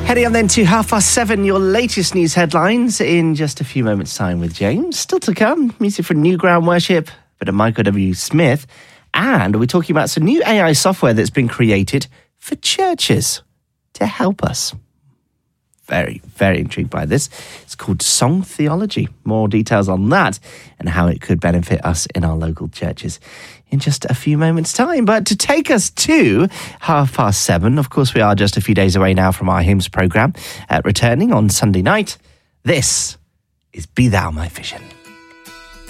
Heading on then to 7:30, your latest news headlines in just a few moments' time with James. Still to come, music from New Ground Worship, bit of Michael W. Smith, and we're talking about some new AI software that's been created for churches to help us. Very, very intrigued by this. It's called Song Theology. More details on that and how it could benefit us in our local churches in just a few moments' time. But to take us to 7:30, of course, we are just a few days away now from our hymns programme, returning on Sunday night. This is Be Thou My Vision.